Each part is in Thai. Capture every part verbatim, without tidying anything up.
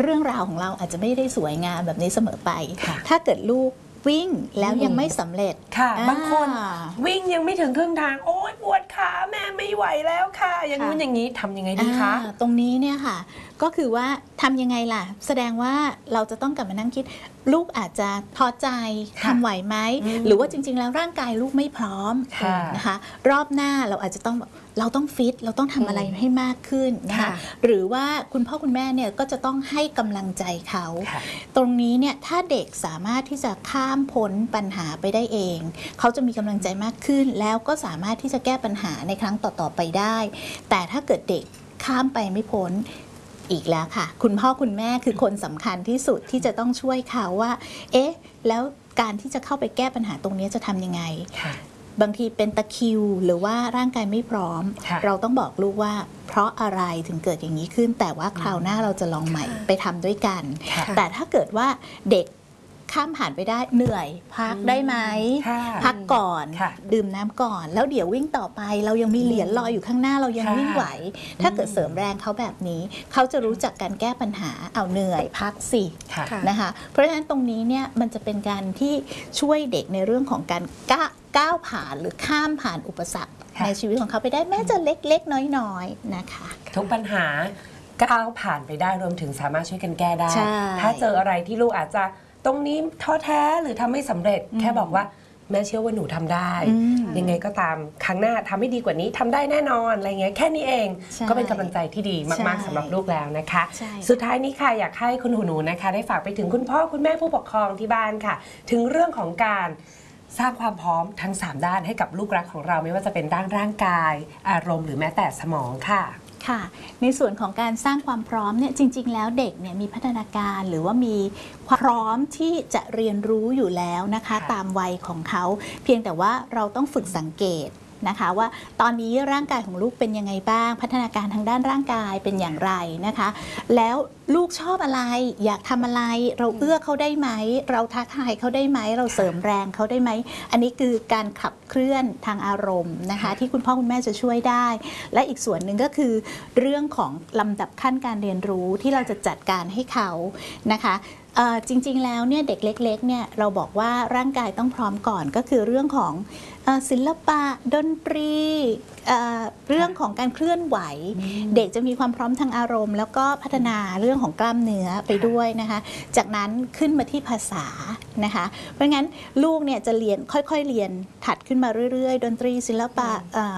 รื่องราวของเราอาจจะไม่ได้สวยงามแบบนี้เสมอไปถ้าเกิดลูกวิ่งแล้วยังไม่สำเร็จค่ะบางคนวิ่งยังไม่ถึงครึ่งทางโอ๊ยปวดขาแม่ไม่ไหวแล้วค่ะอย่างนู้นอย่างนี้ทำยังไงดีคะตรงนี้เนี่ยค่ะก็คือว่าทำยังไงล่ะแสดงว่าเราจะต้องกลับมานั่งคิดลูกอาจจะท้อใจทำไหวไหมหรือว่าจริงๆแล้วร่างกายลูกไม่พร้อมนะคะรอบหน้าเราอาจจะต้องเราต้องฟิตเราต้องทำอะไรให้มากขึ้นนะคะหรือว่าคุณพ่อคุณแม่เนี่ยก็จะต้องให้กำลังใจเขาตรงนี้เนี่ยถ้าเด็กสามารถที่จะข้ามพ้นปัญหาไปได้เองเขาจะมีกำลังใจมากขึ้นแล้วก็สามารถที่จะแก้ปัญหาในครั้งต่อๆไปได้แต่ถ้าเกิดเด็กข้ามไปไม่พ้นอีกแล้วค่ะคุณพ่อคุณแม่คือคนสำคัญที่สุดที่จะต้องช่วยเขาว่าเอ๊ะแล้วการที่จะเข้าไปแก้ปัญหาตรงนี้จะทำยังไงบางทีเป็นตะคริวหรือว่าร่างกายไม่พร้อมเราต้องบอกลูกว่าเพราะอะไรถึงเกิดอย่างนี้ขึ้นแต่ว่าคราวหน้าเราจะลองใหม่ไปทำด้วยกันแต่ถ้าเกิดว่าเด็กข้ามผ่านไปได้เหนื่อยพักได้ไหมพักก่อนดื่มน้ำก่อนแล้วเดี๋ยววิ่งต่อไปเรายังมีเหรียญลอยอยู่ข้างหน้าเรายังวิ่งไหวถ้าเกิดเสริมแรงเขาแบบนี้เขาจะรู้จักการแก้ปัญหาเอาเหนื่อยพักสินะคะเพราะฉะนั้นตรงนี้เนี่ยมันจะเป็นการที่ช่วยเด็กในเรื่องของการก้าวผ่านหรือข้ามผ่านอุปสรรคในชีวิตของเขาไปได้แม้จะเล็กๆน้อยๆนะคะทุกปัญหาก้าวผ่านไปได้รวมถึงสามารถช่วยกันแก้ได้ถ้าเจออะไรที่ลูกอาจจะตรงนี้ท้อแท้หรือทำไม่สำเร็จแค่บอกว่าแม่เชื่อว่าหนูทำได้ยังไงก็ตามครั้งหน้าทำให้ดีกว่านี้ทำได้แน่นอนอะไรเงี้ยแค่นี้เองก็เป็นกำลังใจที่ดีมากๆสำหรับลูกแล้วนะคะสุดท้ายนี้ค่ะอยากให้คุณหูหนูนะคะได้ฝากไปถึงคุณพ่อคุณแม่ผู้ปกครองที่บ้านค่ะถึงเรื่องของการสร้างความพร้อมทั้งสามด้านให้กับลูกรักของเราไม่ว่าจะเป็นด้านร่างกายอารมณ์หรือแม้แต่สมองค่ะค่ะในส่วนของการสร้างความพร้อมเนี่ยจริงๆแล้วเด็กเนี่ยมีพัฒนาการหรือว่ามีความพร้อมที่จะเรียนรู้อยู่แล้วนะคะตามวัยของเขาเพียงแต่ว่าเราต้องฝึกสังเกตนะคะว่าตอนนี้ร่างกายของลูกเป็นยังไงบ้างพัฒนาการทางด้านร่างกายเป็นอย่างไรนะคะแล้วลูกชอบอะไรอยากทำอะไรเราเอื้อเขาได้ไหมเราท้าทายเขาได้ไหมเราเสริมแรงเขาได้ไหมอันนี้คือการขับเคลื่อนทางอารมณ์นะคะที่คุณพ่อคุณแม่จะช่วยได้และอีกส่วนหนึ่งก็คือเรื่องของลำดับขั้นการเรียนรู้ที่เราจะจัดการให้เขานะคะจริงๆแล้วเนี่ยเด็กเล็กๆเนี่ยเราบอกว่าร่างกายต้องพร้อมก่อนก็คือเรื่องของศิลปะดนตรีเ, เรื่องของการเคลื่อนไหวเด็กจะมีความพร้อมทางอารมณ์แล้วก็พัฒนาเรื่องของกล้ามเนื้อไปด้วยนะคะจากนั้นขึ้นมาที่ภาษานะคะเพราะงั้นลูกเนี่ยจะเรียนค่อยๆเรียนถัดขึ้นมาเรื่อยๆดนตรีศิลปะ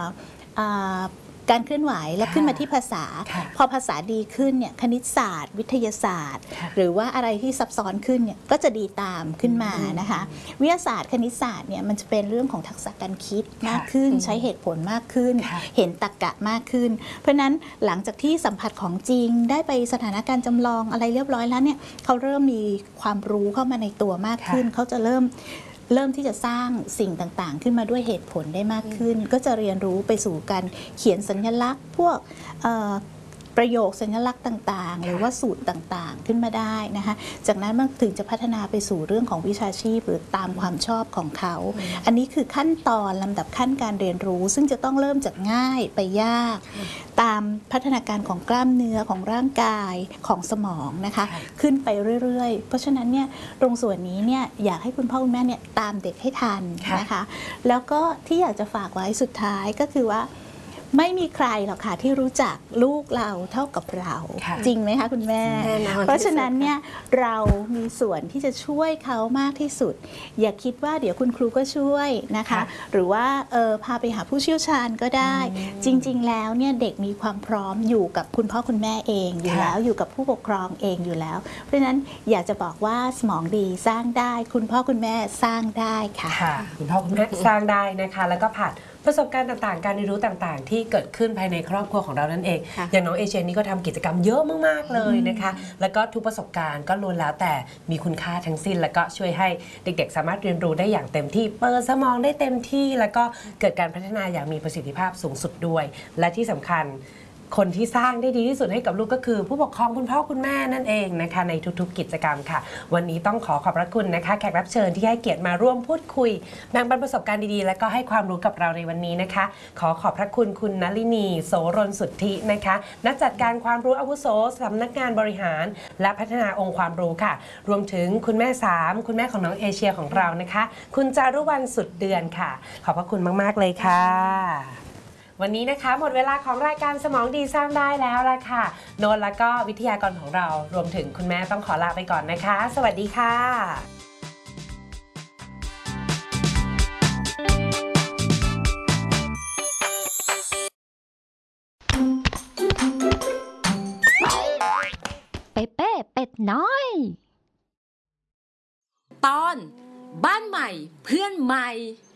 การเคลื่อนไหวแล้วขึ้นมาที่ภาษาพอภาษาดีขึ้นเนี่ยคณิตศาสตร์วิทยาศาสตร์หรือว่าอะไรที่ซับซ้อนขึ้นเนี่ยก็จะดีตามขึ้นมานะคะวิทยาศาสตร์คณิตศาสตร์เนี่ยมันจะเป็นเรื่องของทักษะการคิดมากขึ้นใช้เหตุผลมากขึ้นเห็นตรรกะมากขึ้นเพราะนั้นหลังจากที่สัมผัสของจริงได้ไปสถานการณ์จำลองอะไรเรียบร้อยแล้วเนี่ยเขาเริ่มมีความรู้เข้ามาในตัวมากขึ้นเขาจะเริ่มเริ่มที่จะสร้างสิ่งต่างๆขึ้นมาด้วยเหตุผลได้มากขึ้นก็จะเรียนรู้ไปสู่การเขียนสัญลักษณ์พวกประโยคสัญลักษณ์ต่างๆหรือว่าสูตรต่างๆขึ้นมาได้นะคะจากนั้นมันถึงจะพัฒนาไปสู่เรื่องของวิชาชีพหรือตามความชอบของเขาอันนี้คือขั้นตอนลำดับขั้นการเรียนรู้ซึ่งจะต้องเริ่มจากง่ายไปยากตามพัฒนาการของกล้ามเนื้อของร่างกายของสมองนะคะขึ้นไปเรื่อยๆเพราะฉะนั้นเนี่ยตรงส่วนนี้เนี่ยอยากให้คุณพ่อคุณแม่เนี่ยตามเด็กให้ทันนะคะแล้วก็ที่อยากจะฝากไว้สุดท้ายก็คือว่าไม่มีใครหรอกค่ะที่รู้จักลูกเราเท่ากับเราจริงไหมคะคุณแม่เพราะฉะนั้นเนี่ยเรามีส่วนที่จะช่วยเขามากที่สุดอย่าคิดว่าเดี๋ยวคุณครูก็ช่วยนะคะหรือว่าเออพาไปหาผู้เชี่ยวชาญก็ได้จริงๆแล้วเนี่ยเด็กมีความพร้อมอยู่กับคุณพ่อคุณแม่เองอยู่แล้วอยู่กับผู้ปกครองเองอยู่แล้วเพราะฉะนั้นอยากจะบอกว่าสมองดีสร้างได้คุณพ่อคุณแม่สร้างได้ค่ะคุณพ่อคุณแม่สร้างได้นะคะแล้วก็ผ่านประสบการณ์ต่างๆการเรียนรู้ต่างๆที่เกิดขึ้นภายในครอบครัวของเรานั่นเองอย่างน้องเอเชียนี่ก็ทำกิจกรรมเยอะมากๆเลยนะคะแล้วก็ทุกประสบการณ์ก็ล้วนแล้วแต่มีคุณค่าทั้งสิ้นแล้วก็ช่วยให้เด็กๆสามารถเรียนรู้ได้อย่างเต็มที่เปิดสมองได้เต็มที่แล้วก็เกิดการพัฒนาอย่างมีประสิทธิภาพสูงสุดด้วยและที่สำคัญคนที่สร้างได้ดีที่สุดให้กับลูกก็คือผู้ปกครองคุณพ่อคุณแม่นั่นเองนะคะในทุกๆกิจกรรมค่ะวันนี้ต้องขอขอบพระคุณนะคะแขกรับเชิญที่ให้เกียรติมาร่วมพูดคุยแบ่งปันประสบการณ์ดีๆและก็ให้ความรู้กับเราในวันนี้นะคะขอขอบพระคุณคุณนลินีโสรนสุทธินะคะนักจัดการความรู้อาวุโสสำนักงานบริหารและพัฒนาองค์ความรู้ค่ะรวมถึงคุณแม่สามคุณแม่ของน้องเอเชียของเรานะคะคุณจารุวรรณสุดเดือนค่ะขอบพระคุณมากๆเลยค่ะวันนี้นะคะหมดเวลาของรายการสมองดีสร้างได้แล้วล่ะค่ะโนนแล้วก็วิทยากรของเรารวมถึงคุณแม่ต้องขอลาไปก่อนนะคะสวัสดีค่ะเป๊ะเป้เป็ดน้อยตอนบ้านใหม่เพื่อนใหม่